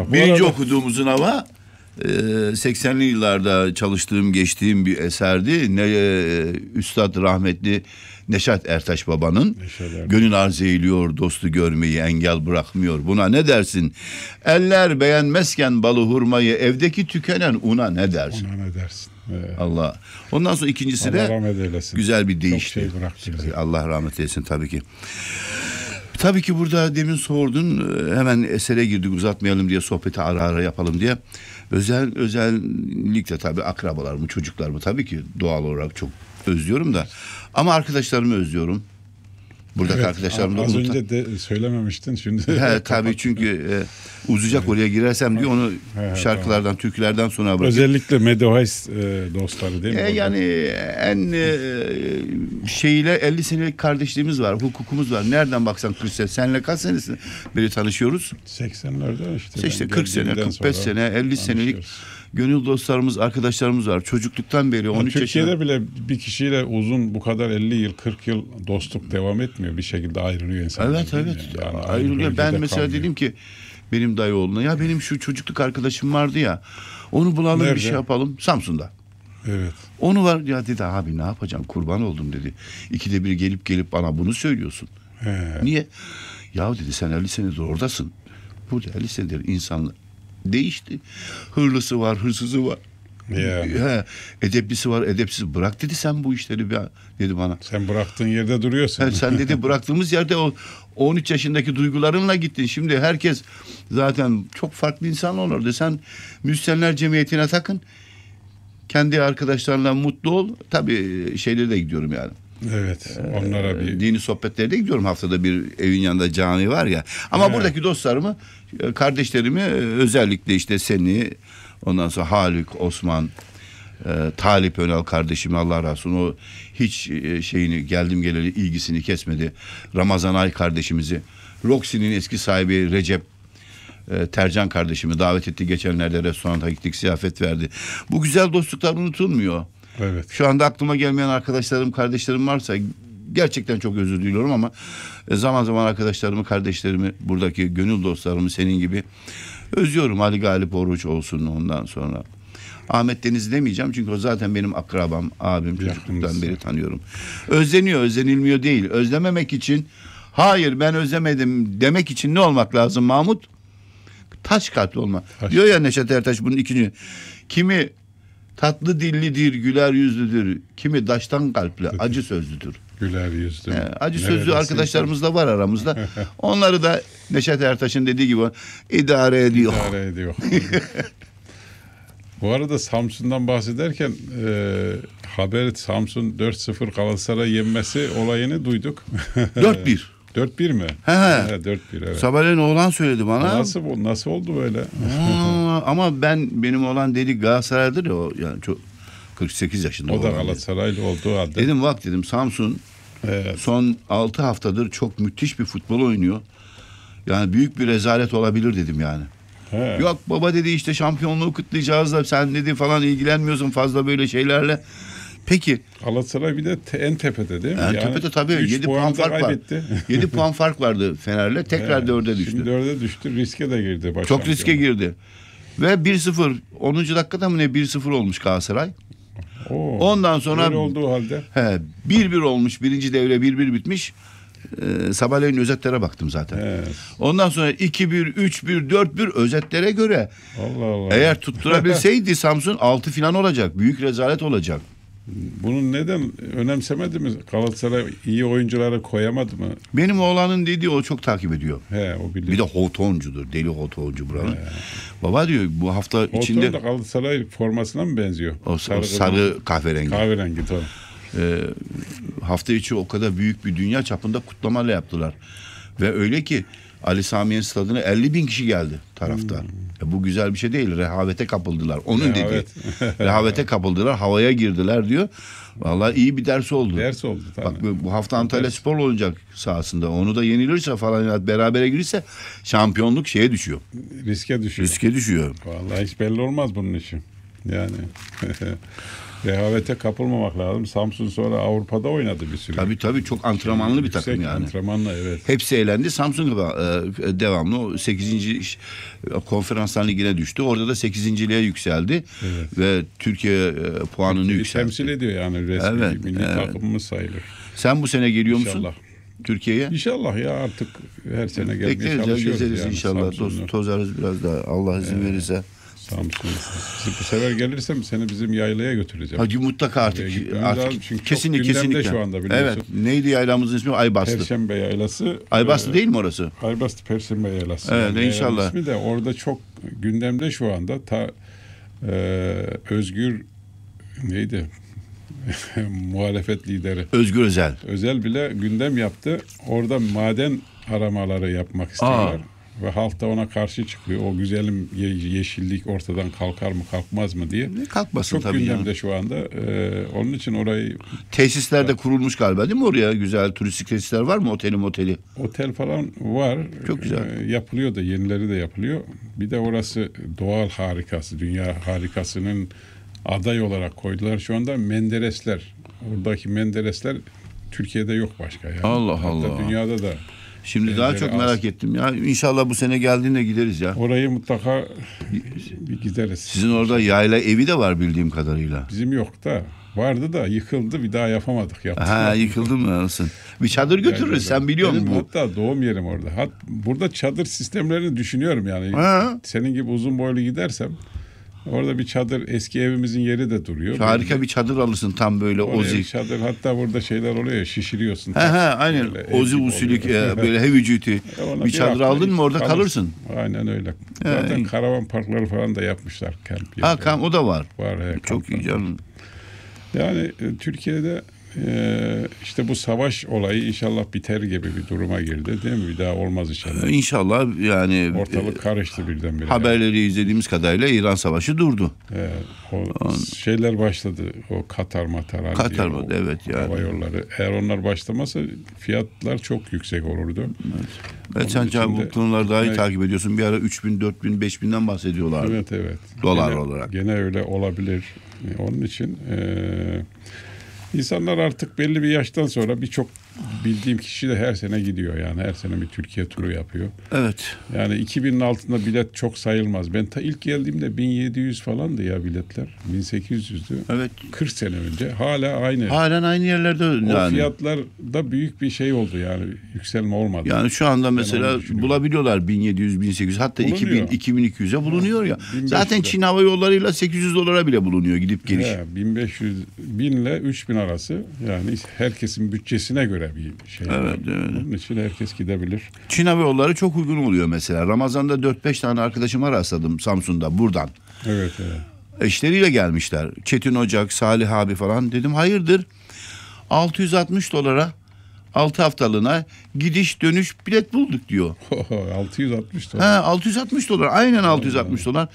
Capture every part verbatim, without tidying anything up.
Eyvallah. Bu Birinci arada... okuduğumuz hava seksenli yıllarda çalıştığım, geçtiğim bir eserdi. Ne, Üstad rahmetli Neşat Ertaş babanın gönül arz eyliyor dostu görmeyi engel bırakmıyor. Buna ne dersin? Eller beğenmezken balı hurmayı evdeki tükenen una ne dersin? Ona ne dersin? Ee, Allah. Ondan sonra ikincisi Allah de güzel bir deyişti. Şey Allah rahmet eylesin tabii ki. Tabii ki burada demin sordun, hemen esere girdik uzatmayalım diye, sohbeti ara ara yapalım diye. Özel özellikle tabii akrabalarımı, çocuklarımı tabii ki doğal olarak çok özlüyorum da. Ama arkadaşlarımı özlüyorum. Buradaki evet, arkadaşlarım da az unutan... önce de söylememiştin şimdi. He, tabii çünkü e, uzayacak evet. Oraya girersem diye onu he, şarkılardan, tamam. Türkülerden sonra bırakıyorum. Özellikle Medohays e, dostları değil mi? E, yani en e, şeyiyle elli senelik kardeşliğimiz var, hukukumuz var. Nereden baksan kırk sene. Seninle kaç senesi beri tanışıyoruz? seksenlerde işte. İşte kırk sene, kırk beş sene, elli senelik gönül dostlarımız, arkadaşlarımız var. Çocukluktan beri on üç Türkiye'de yaşında... bile bir kişiyle uzun bu kadar elli yıl, kırk yıl dostluk devam etmiyor. Bir şekilde ayrılıyor insanlar. Evet evet. Yani ayrılıyor. Ben mesela kalmıyor. Dedim ki benim dayı oğluna, ya benim şu çocukluk arkadaşım vardı ya, onu bulalım. Nerede? Bir şey yapalım. Samsun'da. Evet. Onu var ya dedi, abi ne yapacağım, kurban oldum dedi. İkide bir gelip gelip bana bunu söylüyorsun. He. Niye? Ya dedi sen elli senedir oradasın. Burada elli senedir insanlar değişti. Hırlısı var, hırsızı var. Yani. He, edeplisi var, edepsiz. Bırak dedi sen bu işleri bir, dedi bana. Sen bıraktığın yerde duruyorsun. He, sen dedi bıraktığımız yerde o on üç yaşındaki duygularınla gittin. Şimdi herkes zaten çok farklı insan olurdu. Sen müzisyenler cemiyetine takın. Kendi arkadaşlarınla mutlu ol. Tabii şeylere de gidiyorum yani. Evet. Onlara bir dini sohbetlere de gidiyorum. Haftada bir evin yanında cami var ya. Ama evet. Buradaki dostlarımı, kardeşlerimi, özellikle işte seni, ondan sonra Haluk, Osman, e, Talip Önal kardeşimi, Allah razı olsun, o hiç e, şeyini geldim geleli ilgisini kesmedi. Ramazan Ay kardeşimizi, Roxy'nin eski sahibi Recep e, Tercan kardeşimi davet etti. Geçenlerde restoranta gittik, ziyafet verdi. Bu güzel dostluklar unutulmuyor. Evet. Şu anda aklıma gelmeyen arkadaşlarım, kardeşlerim varsa gerçekten çok özür diliyorum ama zaman zaman arkadaşlarımı, kardeşlerimi, buradaki gönül dostlarımı senin gibi özlüyorum. Ali Galip Oruç olsun, ondan sonra Ahmet Deniz demeyeceğim çünkü o zaten benim akrabam, abim, çocukluktan beri tanıyorum. Özleniyor, özlenilmiyor değil. Özlememek için, hayır ben özlemedim demek için ne olmak lazım Mahmut? Taş kalpli olma. Taş. Diyor ya Neşet Ertaş bunun ikinci. Kimi tatlı dillidir, güler yüzlüdür. Kimi daştan kalpli, acı sözlüdür. Güler yüzlü. He, acı sözlü Neredeyse arkadaşlarımız da var aramızda. Onları da Neşet Ertaş'ın dediği gibi idare ediyor. İdare ediyor. Bu arada Samsun'dan bahsederken e, haber Samsun dört sıfır Galatasaray yenmesi olayını duyduk. dört bir dört bir mi? He. He, dört bir evet. Sabahleyin oğlan söyledi bana. Nasıl nasıl oldu böyle? Aa, ama ben benim oğlan dedi Galatasaray'dır ya, o yani çok kırk sekiz yaşında. O da Galatasaraylı olduğu halde. Dedim bak dedim Samsun evet. Son altı haftadır çok müthiş bir futbol oynuyor. Yani büyük bir rezalet olabilir dedim yani. He. Yok baba dedi işte şampiyonluğu kutlayacağız da sen dedi falan ilgilenmiyorsun fazla böyle şeylerle. Peki. Galatasaray bir de te, en tepede değil mi? En yani tepede tabii yedi puan fark var. yedi puan fark vardı Fener'le. Tekrar evet. dörde düştü. Şimdi dörde düştü. Riske de girdi. Çok riske girdi. Ve bir sıfır onuncu dakikada mı ne bir sıfır olmuş Galatasaray. Oo, ondan sonra öyle olduğu halde. He, bir bir olmuş. Birinci devre bir bir bitmiş. Ee, sabahleyin özetlere baktım zaten. Evet. Ondan sonra iki bir, üç bir, dört bir özetlere göre. Allah Allah. Eğer tutturabilseydi Samsun altı falan olacak. Büyük rezalet olacak. Bunu neden önemsemedi mi? Galatasaray iyi oyuncuları koyamadı mı? Benim oğlanın dediği o çok takip ediyor. He, o bilir. Bir de hotoncudur. Deli hotoncu buranın. He. Baba diyor bu hafta Hoton içinde. Hoton da Galatasaray formasına mı benziyor? O sarı, sarı kahverengi. Kahverengi tamam. Ee, hafta içi o kadar büyük bir dünya çapında kutlamalar yaptılar. Ve öyle ki Ali Samiyen stadına elli bin kişi geldi taraftar. Hmm. E, bu güzel bir şey değil. Rehavete kapıldılar. Onun Rehavet. dediği. Rehavete kapıldılar. Havaya girdiler diyor. Vallahi iyi bir ders oldu. Ders oldu tabii. Bak bu hafta Antalya Spor olacak sahasında. Onu da yenilirse falan berabere girirse şampiyonluk şeye düşüyor. Riske düşüyor. Riske düşüyor. Vallahi hiç belli olmaz bunun işi. Yani rehavete kapılmamak lazım. Samsun sonra Avrupa'da oynadı bir süre. Tabii tabii çok antrenmanlı bir takım Yüksek yani. Antrenmanlı, evet. Hepsi elendi. Samsun e, devamlı o sekizinci konferanslar ligine düştü. Orada da sekizinciliğe yükseldi. Evet. Ve Türkiye e, puanını Türkiye'yi yükseltti. temsil ediyor yani resmi Evet, milli evet. takımımız sayılır. Sen bu sene geliyor musun İnşallah. Türkiye'ye? İnşallah ya, artık her sene gelmeye Bekleriz ya, çalışıyoruz. gezeriz yani. inşallah. Samsun'u, Toz, tozarız biraz daha Allah izin Evet. verirse. Samsun. Bu sefer gelirsem seni bizim yaylaya götüreceğim. Hadi mutlaka Oraya artık. gitmemiz artık lazım çünkü çok kesinlikle gündemde kesinlikle. şu anda, biliyorsun. Evet. Neydi yaylamızın ismi? Aybastı. Perşembe Yaylası. Aybastı e, değil mi orası? Aybastı Perşembe Yaylası. Evet, yani inşallah. ismi de orada çok gündemde şu anda. Ta e, Özgür neydi? Muhalefet lideri Özgür Özel. Özel bile gündem yaptı. Orada maden aramaları yapmak istiyorlar. Ve halk da ona karşı çıkıyor. O güzelim ye- yeşillik ortadan kalkar mı kalkmaz mı diye. Ne kalkmasın Çok tabii gündemde canım. şu anda. Ee, onun için orayı, Tesisler de kurulmuş galiba değil mi oraya? Güzel turistik tesisler var mı? Oteli moteli. otel falan var. Çok güzel. Ee, yapılıyor da, yenileri de yapılıyor. Bir de orası doğal harikası, dünya harikasının aday olarak koydular. Şu anda Menderesler. Oradaki Menderesler Türkiye'de yok başka. Yani. Allah Hatta Allah. dünyada da. Şimdi Benzeri daha çok az. merak ettim ya. İnşallah bu sene geldiğinde gideriz ya. Orayı mutlaka bir gideriz. Sizin orada yayla evi de var bildiğim kadarıyla. Bizim yok da. Vardı da yıkıldı, bir daha yapamadık. Yaptık. Ha yıkıldı mı anasın? Bir çadır götürürüz. Sen biliyor Benim musun bu? hatta doğum yerim orada. Hat, burada çadır sistemlerini düşünüyorum yani. Ha. Senin gibi uzun boylu gidersem orada bir çadır, eski evimizin yeri de duruyor. Harika bir çadır alırsın tam böyle Oraya ozi. bir çadır, hatta burada şeyler oluyor ya, şişiriyorsun. Ha ha aynen. Böyle ev Ozi gibi usulü oluyor. e, böyle heavy duty. Ona Bir çadır hafta aldın mı orada kalırsın. kalırsın. Aynen öyle. iyi. Zaten karavan parkları falan da yapmışlar. Kamp Ha yerleri. kam o da var. Var. He, Çok iyi kamplar. canım. Yani e, Türkiye'de e, işte bu savaş olayı inşallah biter gibi bir duruma girdi, değil mi? Bir daha olmaz inşallah. İnşallah yani Ortalık karıştı birdenbire. haberleri izlediğimiz kadarıyla İran Savaşı durdu. E, o şeyler başladı. O Katar matar. hani Katar diyor, mı? o Evet yani. Hava yolları. Eğer onlar başlamasa fiyatlar çok yüksek olurdu. Evet, sen için bu de- konuları daha iyi Evet. takip ediyorsun. Bir ara üç bin, dört bin, beş binden bahsediyorlar. Evet evet. Dolar Gene- olarak. Gene öyle olabilir. E, Onun için e, insanlar artık belli bir yaştan sonra, birçok bildiğim kişi de her sene gidiyor. Yani her sene bir Türkiye turu yapıyor. Evet. Yani iki binin altında bilet çok sayılmaz. Ben ta ilk geldiğimde bin yedi yüz falandı ya biletler. bin sekiz yüzdü. Evet. kırk sene önce. Hala aynı. Halen aynı yerlerde O yani. fiyatlarda büyük bir şey oldu yani. Yükselme olmadı. Yani şu anda onu mesela düşünüyorum. bulabiliyorlar bin yedi yüz, bin sekiz yüz hatta iki bin, Bulunuyor. iki bin iki yüze bulunuyor ya. bin beş yüze. Zaten Çin Hava Yolları'yla sekiz yüz dolara bile bulunuyor gidip geliş. He, bin beş yüz bin ile üç bin arası, yani herkesin bütçesine göre bir şey. Evet, var. evet. Onun için herkes gidebilir. Çin Hava Yolları çok uygun oluyor mesela. Ramazan'da dört beş tane arkadaşıma rastladım Samsun'da buradan. Evet, evet. Eşleriyle gelmişler. Çetin Ocak, Salih abi falan. Dedim hayırdır? altı yüz altmış dolara altı haftalığına gidiş dönüş bilet bulduk diyor. altı yüz altmış Ha, dolar. altı yüz altmış dolar. Aynen altı yüz altmış dolar.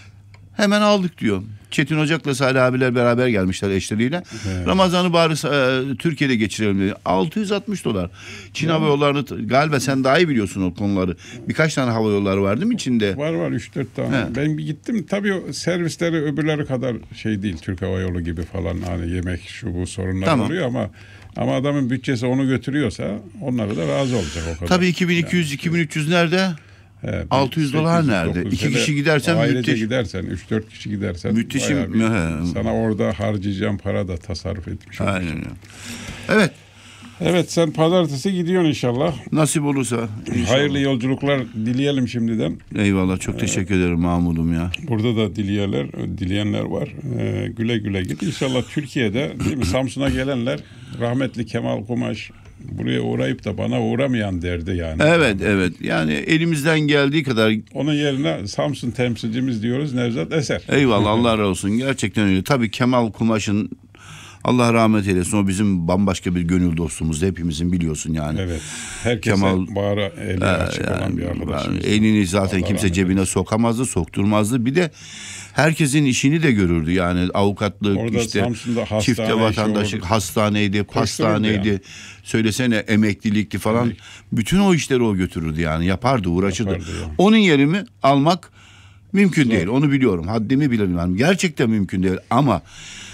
Hemen aldık diyor. Çetin Ocak'la Salih abiler beraber gelmişler eşleriyle. Evet. Ramazan'ı bari e, Türkiye'de geçirelim dedi. altı yüz altmış dolar. Çin hava yollarını galiba sen daha iyi biliyorsun o konuları. Birkaç tane hava yolları var değil mi içinde? Var var üç dört tane. He. Ben bir gittim. Tabii o servisleri öbürleri kadar şey değil. Türk Hava Yolu gibi falan, hani yemek şu bu sorunlar Tamam. oluyor ama ama adamın bütçesi onu götürüyorsa onlara da razı olacak o kadar. Tabii iki bin iki yüz iki bin üç yüz nerede? He, altı yüz dolar sekiz yüz, nerede? dokuz yüz. İki Hele kişi gidersen ailece müthiş. gidersen, üç dört kişi gidersen Müthişim. bayağı bir- He. sana orada harcayacağın para da tasarruf etmiş olur. Aynen öyle. Evet. Evet, sen pazartesi gidiyorsun inşallah. Nasip olursa. inşallah. Hayırlı yolculuklar dileyelim şimdiden. Eyvallah. Çok teşekkür ederim Mahmud'um ya. Burada da dileyenler, dileyenler var. Ee, güle güle git. İnşallah Türkiye'de, değil mi, Samsun'a gelenler rahmetli Kemal Kumaş buraya uğrayıp da bana uğramayan derdi yani. Evet evet. Yani elimizden geldiği kadar Onun yerine Samsun temsilcimiz diyoruz, Nevzat Eser. eyvallah Allah razı olsun. Gerçekten öyle. Tabii Kemal Kumaş'ın Allah rahmet eylesin. O bizim bambaşka bir gönül dostumuzdu. Hepimizin biliyorsun yani. Evet. Herkese Kemal- bağıra eli açık olan bir arkadaşımız. Yani elini zaten Allah kimse rahmet cebine sokamazdı, sokturmazdı. Bir de herkesin işini de görürdü. Yani avukatlık, Orada işte Samsun'da hastane çifte işi vatandaşlık, olurdu. hastaneydi, pastaneydi. yani. Söylesene emeklilikti falan. Emek. Bütün o işleri o götürürdü yani. Yapardı, uğraşırdı. Yapardı ya. Onun yerimi almak mümkün değil. Onu biliyorum. Haddimi bilemem. Gerçekten mümkün değil ama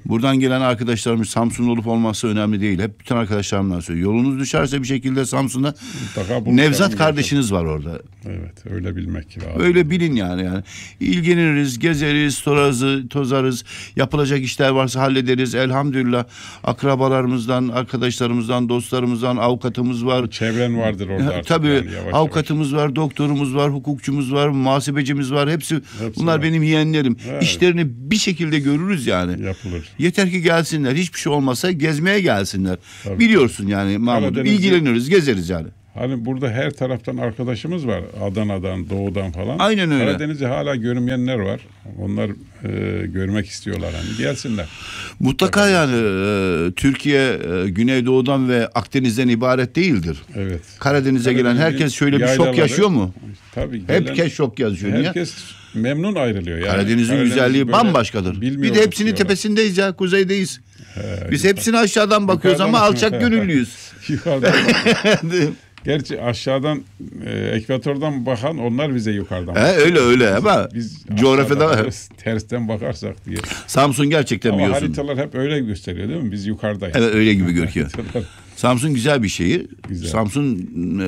Buradan gelen arkadaşlarımız Samsun olup olması önemli değil. Hep bütün arkadaşlarımdan söylüyor. Yolunuz düşerse bir şekilde Samsun'da Nevzat kardeşiniz var orada. Evet, öyle bilmek lazım. Öyle bilin yani yani. İlgileniriz, gezeriz, tozarız, tozarız. Yapılacak işler varsa hallederiz. Elhamdülillah akrabalarımızdan, arkadaşlarımızdan, dostlarımızdan avukatımız var. Çevren vardır orada artık. Tabii yani yavaş avukatımız yavaş. var, doktorumuz var, hukukçumuz var, muhasebecimiz var. Hepsi, Hepsi bunlar var. benim yeğenlerim. Evet. İşlerini bir şekilde görürüz yani. Yapılır. Yeter ki gelsinler. Hiçbir şey olmasa gezmeye gelsinler. Tabii. Biliyorsun yani Mahmut. Karadeniz'i- İlgileniriz, gezeriz yani. Hani burada her taraftan arkadaşımız var. Adana'dan, Doğu'dan falan. Aynen öyle. Karadeniz'i hala görmeyenler var. Onlar e, görmek istiyorlar. Hani gelsinler. Mutlaka yani e, Türkiye e, Güneydoğu'dan ve Akdeniz'den ibaret değildir. Evet. Karadeniz'e gelen Karadeniz'in herkes şöyle bir şok yaylaları- yaşıyor mu? Tabii. gelen- Herkes şok yaşıyor. Niye? Herkes memnun ayrılıyor. Yani Karadeniz'in Karadeniz'i güzelliği böyle bambaşkadır. Bir bilmiyorduk de hepsinin diyorlar. tepesindeyiz ya, kuzeydeyiz. He, Biz hepsini aşağıdan bakıyoruz Yukarıdan- ama alçak gönüllüyüz. Yukarıdan. Gerçi aşağıdan e, ekvatordan bakan onlar bize yukarıdan He, bakıyor. öyle öyle ama Biz coğrafyada aşağıdan tersten bakarsak diye. Samsun gerçekten Ama biliyorsun. haritalar hep öyle gösteriyor değil mi? Biz yukarıdayız. Evet öyle gibi görünüyor. Haritalar- Samsun güzel bir şehir. Güzel. Samsun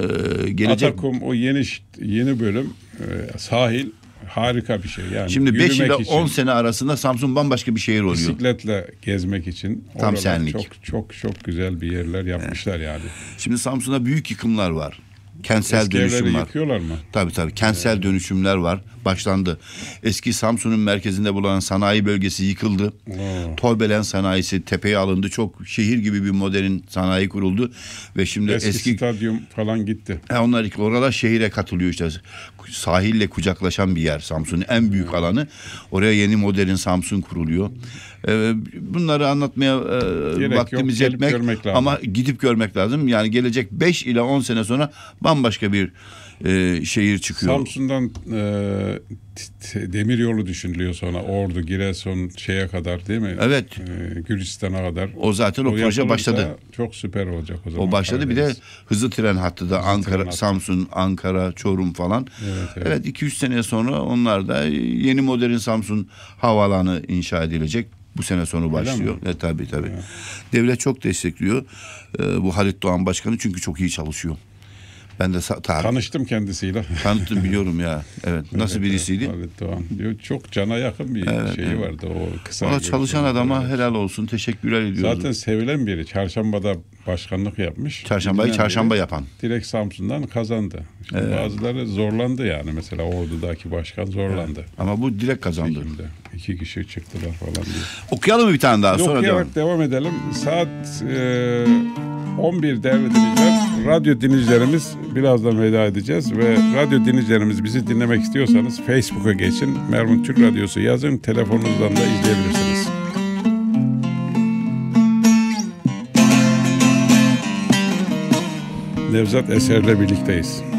e, gelecek. Atakum o yeni ş- yeni bölüm e, sahil harika bir şey. Yani Şimdi beş ile yürümek için, on sene arasında Samsun bambaşka bir şehir oluyor. bisikletle gezmek için Tam oralar senlik. çok çok çok güzel bir yerler yapmışlar yani. Şimdi Samsun'da büyük yıkımlar var. Kentsel Eski evleri dönüşüm var. yıkıyorlar mı? Tabii tabii. Kentsel dönüşümler var. Başlandı. Eski Samsun'un merkezinde bulunan sanayi bölgesi yıkıldı. Oo. Toybelen sanayisi tepeye alındı. Çok şehir gibi bir modern sanayi kuruldu. Ve şimdi Eski, eski, stadyum falan gitti. He, onlar oralar şehire katılıyor işte. Sahille kucaklaşan bir yer Samsun'un en büyük alanı. Oraya yeni modern Samsun kuruluyor. Ee, bunları anlatmaya e, Gerek vaktimiz yok, gelip yetmek görmek lazım. ama gidip görmek lazım. Yani gelecek beş ila on sene sonra bambaşka bir e, şehir çıkıyor. Samsun'dan e, t- t- demir yolu düşünülüyor sonra Ordu, Giresun şeye kadar değil mi? Evet. E, Gürcistan'a kadar. O zaten o, proje yapılırsa başladı. Çok süper olacak o zaman. O başladı. Bir de Karadeniz. hızlı tren hattı da Ankara, hattı. Samsun, Ankara, Çorum falan. Evet, evet. Evet iki üç sene sonra onlar da yeni modern Samsun havaalanı inşa edilecek. Bu sene sonu başlıyor. E, tabii tabii. Evet. Devlet çok destekliyor. E, bu Halit Doğan Başkanı çünkü çok iyi çalışıyor. Ben de sa- ta- Tanıştım kendisiyle. tanıttım biliyorum ya. Evet. Nasıl Evet, birisiydi? evet, Halit Doğan. Diyor, çok cana yakın bir Evet, şeyi evet. vardı o kısa. Ona çalışan görüşmede. adama helal olsun. Teşekkürler ediyoruz. Zaten sevilen biri. Çarşamba'da başkanlık yapmış. Çarşambayı Bilinen çarşamba biri. yapan. Direkt Samsun'dan kazandı. Şimdi bazıları zorlandı yani. Mesela Ordu'daki başkan zorlandı. Ama bu direkt kazandı. Şimdi iki kişi çıktılar falan diye. Okuyalım mı bir tane daha? Sonra devam. Okuyarak devam edelim. Saat e, on bir değerli dinleyiciler. Radyo dinleyicilerimiz birazdan veda edeceğiz ve radyo dinleyicilerimiz bizi dinlemek istiyorsanız Facebook'a geçin. Mervin Türk Radyosu yazın. Telefonunuzdan da izleyebilirsiniz. Nevzat Eser'le birlikteyiz.